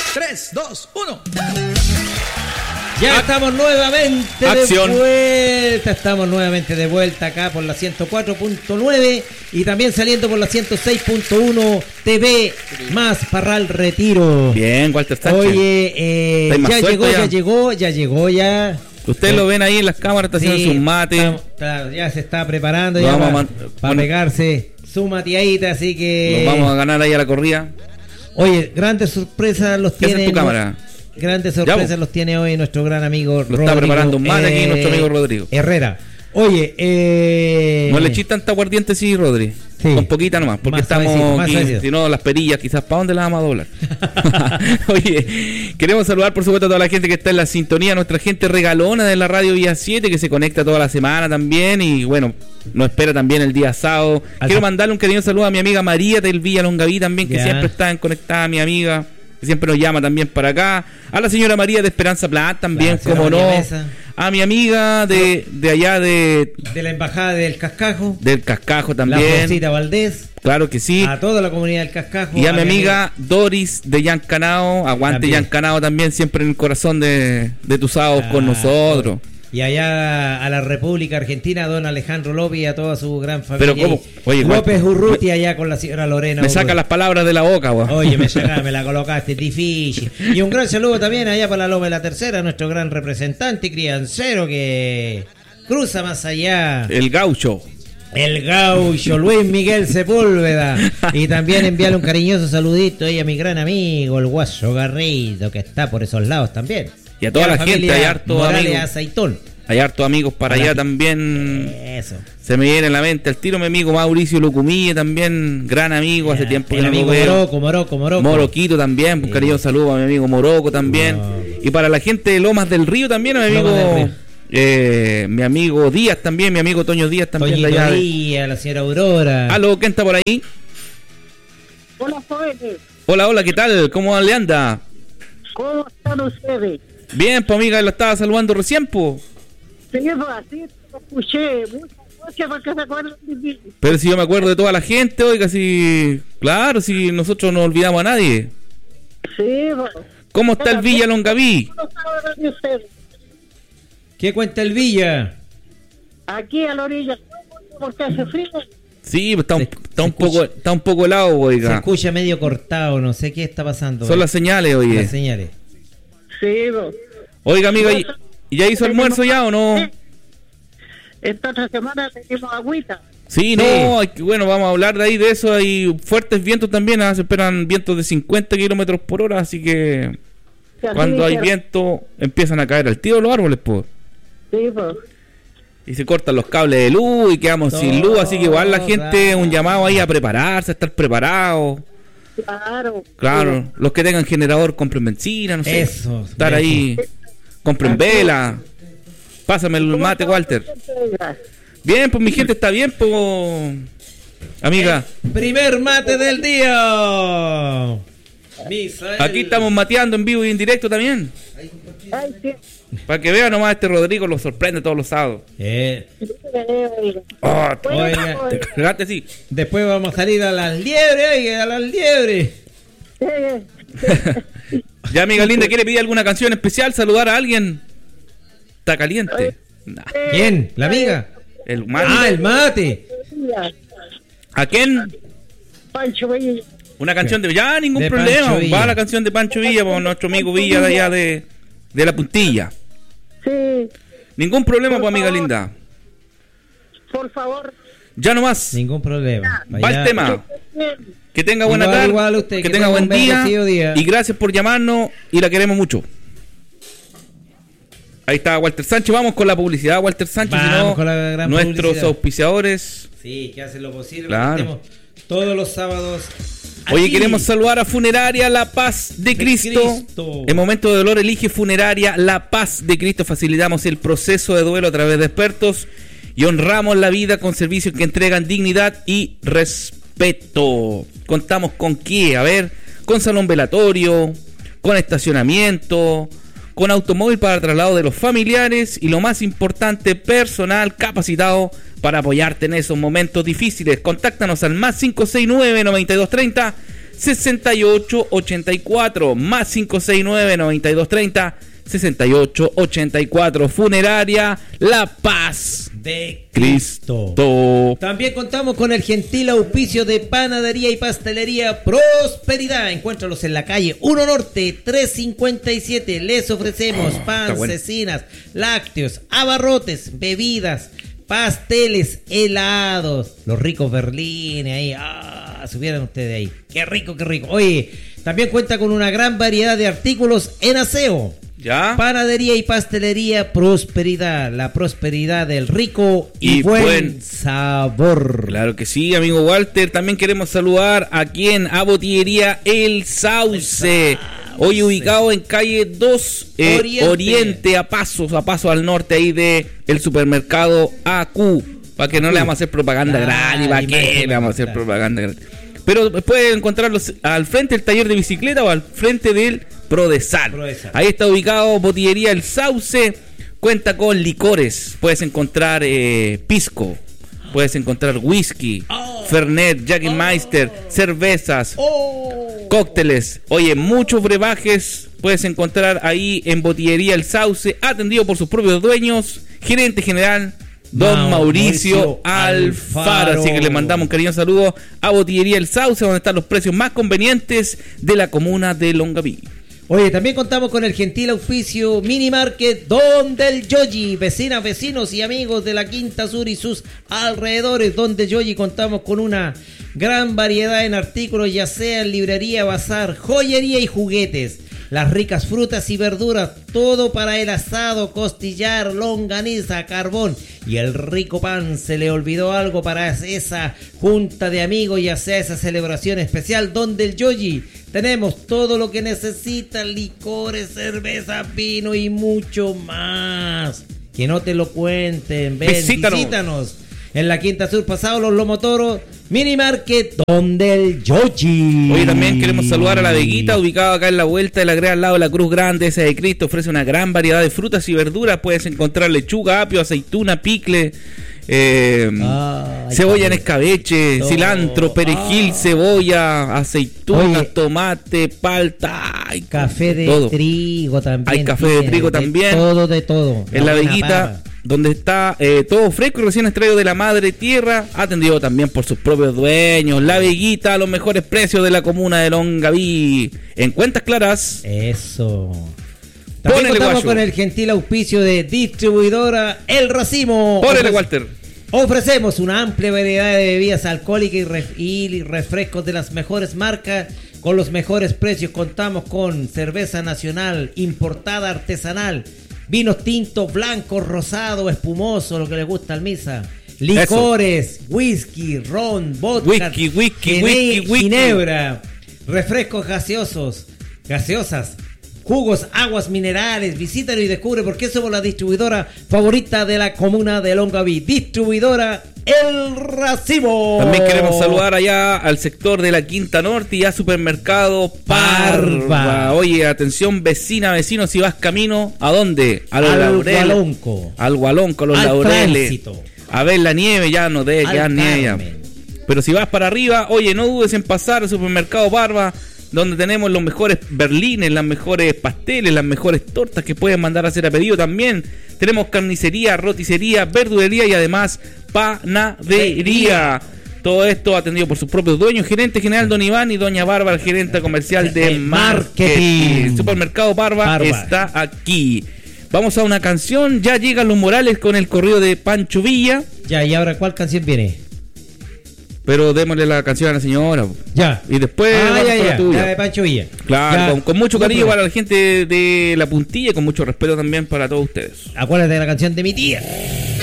3, 2, 1. Ya estamos nuevamente Acción. de vuelta. Estamos nuevamente de vuelta acá por la 104.9 y también saliendo por la 106.1 TV más Parral Retiro. Bien, Walter Sánchez. Oye, ya llegó. Ustedes lo ven ahí en las cámaras, está haciendo sus mates. Ya se está preparando ya para pegarse su mateadita, así que... Nos vamos a ganar ahí a la corrida. Oye, grandes sorpresas los tiene... ¿Qué hace tu cámara? Grandes sorpresas los tiene hoy nuestro gran amigo Rodrigo. Lo está preparando un mate aquí nuestro amigo Rodrigo Herrera. Oye, no le echís tanta aguardiente, sí, Rodri. Sí. Con poquita nomás, porque más estamos aquí, si no, las perillas, quizás, ¿para dónde las vamos a doblar? Oye, queremos saludar, por supuesto, a toda la gente que está en la sintonía, nuestra gente regalona de la radio Vía 7, que se conecta toda la semana también, y bueno, nos espera también el día sábado. Quiero mandarle un cariñoso saludo a mi amiga María del Villa Longaví también, que siempre está conectada, mi amiga, que siempre nos llama también para acá. A la señora María de Esperanza Plat también, como no. A mi amiga de allá de la embajada del Cascajo. Del Cascajo también. La Rosita Valdés. Claro que sí. A toda la comunidad del Cascajo. Y a mi amiga Doris de Yancanao. Aguante Yancanao también, siempre en el corazón de tus sábados con nosotros. Y allá a la República Argentina, don Alejandro López y a toda su gran familia. Pero ¿cómo? Oye, López Urruti allá con la señora Lorena. Me saca las palabras de la boca, güey. Oye, me la colocaste difícil. Y un gran saludo también allá para la Loma de la Tercera, nuestro gran representante criancero que cruza más allá. El gaucho, Luis Miguel Sepúlveda. Y también enviarle un cariñoso saludito a mi gran amigo, el Guaso Garrido, que está por esos lados también. Y a toda la gente, hay harto amigos. Aceitón. Hay hartos amigos para allá también. Eso. Se me viene en la mente al tiro mi amigo Mauricio Lucumille, también gran amigo, hace tiempo que no lo veo. Moroco. Moroquito también, un cariñoso saludo a mi amigo Moroco también. Y para la gente de Lomas del Río también, a mi amigo mi amigo Díaz también, mi amigo Toño Díaz también. Toñito Díaz, la señora Aurora. Aló, ¿quién está por ahí? Hola, jóvenes. Hola, ¿qué tal? ¿Cómo le anda? ¿Cómo están ustedes? Bien, pues amiga, lo estaba saludando recién, pues. Sí, pues así lo escuché. Muchas gracias porque se acuerdan de mí. Pero si yo me acuerdo de toda la gente, oiga, si... Claro, si nosotros no olvidamos a nadie. Sí, pues. ¿Cómo está el Villa Longaví? ¿Qué cuenta el Villa? Aquí a la orilla, porque hace frío. Sí, está un poco helado, oiga. Se escucha medio cortado, no sé qué está pasando. Son las señales, oye. Las señales. Sí, pues. Oiga, amiga, ¿y ya hizo almuerzo ya o no? Esta otra semana tenemos agüita. Sí, no, bueno, vamos a hablar de ahí de eso. Hay fuertes vientos también, se esperan vientos de 50 kilómetros por hora, así que cuando hay viento empiezan a caer al tiro los árboles, pues. Sí, pues. Y se cortan los cables de luz y quedamos sin luz, así que igual la gente, un llamado ahí a prepararse, a estar preparados. Claro, los que tengan generador compren benzina, no sé. Estar ahí, compren vela. Pásame el mate, Walter. Bien, pues mi gente está bien, pues. Amiga. Primer mate del día. Aquí estamos mateando en vivo y en directo también. Para que vean nomás, este Rodrigo lo sorprende todos los sábados. Te cargaste así. Después vamos a salir a las liebres, Ya, amiga linda, ¿quiere pedir alguna canción especial? ¿Saludar a alguien? Está caliente. ¿Quién? ¿La amiga? El mate. El mate. ¿A quién? Pancho Villa. Una canción de... Ya, ningún problema. Va la canción de Pancho Villa, por nuestro amigo Villa de allá de la Puntilla. Sí. Ningún problema, pues, amiga linda. Por favor. Ya nomás. Ningún problema. Va el tema. Que tenga buena tarde. Que tenga buen día. Y gracias por llamarnos y la queremos mucho. Ahí está Walter Sánchez. Vamos con la publicidad, Walter Sánchez. Vamos con la gran nuestros publicidad. Auspiciadores. Sí, que hacen lo posible. Claro. Todos los sábados. Oye, queremos saludar a Funeraria La Paz de Cristo. En momento de dolor, elige Funeraria La Paz de Cristo. Facilitamos el proceso de duelo a través de expertos y honramos la vida con servicios que entregan dignidad y respeto. Contamos con qué, con salón velatorio, con estacionamiento, con automóvil para traslado de los familiares y lo más importante, personal capacitado para apoyarte en esos momentos difíciles. Contáctanos al más 569-9230 6884 más 569-9230-6884. Funeraria La Paz de Cristo. También contamos con el gentil auspicio de Panadería y Pastelería Prosperidad. Encuéntralos en la calle 1 Norte 357. Les ofrecemos pan, cecinas, lácteos, abarrotes, bebidas, pasteles, helados, los ricos berlines ahí. Subieran ustedes ahí. Qué rico, qué rico. Oye, también cuenta con una gran variedad de artículos en aseo. ¿Ya? Panadería y Pastelería Prosperidad, la prosperidad del rico y buen sabor. Claro que sí, amigo Walter. También queremos saludar a a Botillería El Sauce. Hoy ubicado en calle 2 Oriente, a paso al norte ahí de el supermercado AQ. Para que no le vamos a hacer propaganda gratis, ¿para qué le vamos a hacer propaganda gratis? Pero pueden encontrarlos al frente del taller de bicicleta o al frente del Prodesal. Ahí está ubicado Botillería El Sauce. Cuenta con licores. Puedes encontrar pisco. Puedes encontrar whisky, Fernet, Jägermeister, cervezas, cócteles. Oye, muchos brebajes puedes encontrar ahí en Botillería El Sauce. Atendido por sus propios dueños. Gerente general Don Mauricio Alfaro. Así que le mandamos un cariñoso saludo a Botillería El Sauce, donde están los precios más convenientes de la comuna de Longaví. Oye, también contamos con el gentil auspicio Mini Market Don del Yoyi. Vecinas, vecinos y amigos de la Quinta Sur y sus alrededores. Don del Yoyi, contamos con una gran variedad en artículos, ya sea en librería, bazar, joyería y juguetes. Las ricas frutas y verduras, todo para el asado, costillar, longaniza, carbón y el rico pan. ¿Se le olvidó algo para esa junta de amigos, ya sea esa celebración especial? Donde el Yoyi tenemos todo lo que necesita: licores, cerveza, vino y mucho más. Que no te lo cuenten. Ven, visítanos en la Quinta Sur, pasado Los Lomotoros, Mini Market donde el Yoyi. Hoy también queremos saludar a La Veguita, ubicado acá en la vuelta de la Gran al lado de la Cruz Grande, esa de Cristo. Ofrece una gran variedad de frutas y verduras. Puedes encontrar lechuga, apio, aceituna, picle, cebolla en escabeche, cilantro, perejil, cebolla, aceitunas, tomate, palta, café de trigo también. Hay café de trigo también. De todo. En La Veguita, donde está todo fresco y recién extraído de la madre tierra, atendido también por sus propios dueños. La Veguita, a los mejores precios de la comuna de Longaví, en cuentas claras. Eso. También contamos con el gentil auspicio de Distribuidora El Racimo. Ponele, Walter. Ofrecemos una amplia variedad de bebidas alcohólicas y refrescos de las mejores marcas con los mejores precios. Contamos con cerveza nacional, importada, artesanal, vinos tintos, blancos, rosado, espumoso, lo que le gusta al Misa. Licores, whisky, ron, vodka, ginebra, refrescos gaseosas, jugos, aguas minerales. Visítanos y descubre por qué somos la distribuidora favorita de la comuna de Longaví. Distribuidora El Racimo. También queremos saludar allá al sector de la Quinta Norte y a Supermercado Parva. Oye, atención vecina, vecinos, si vas camino, ¿a dónde? Al Gualonco. Al Gualonco, a los Laureles. Tránsito. A ver la nieve, ya no de, ya nieve. Pero si vas para arriba, oye, no dudes en pasar al Supermercado Parva, donde tenemos los mejores berlines, las mejores pasteles, las mejores tortas que pueden mandar a hacer a pedido también. Tenemos carnicería, roticería, verdulería y además panadería. Todo esto atendido por sus propios dueños, gerente general Don Iván y Doña Bárbara, gerente comercial de marketing. Supermercado Parva está aquí. Vamos a una canción, ya llegan los Morales con el corrido de Pancho Villa. Ya, ¿y ahora cuál canción viene? Pero démosle la canción a la señora. Ya. Y después la de Pancho Villa. Claro, con mucho cariño para la gente de La Puntilla y con mucho respeto también para todos ustedes. Acuérdate de la canción de mi tía.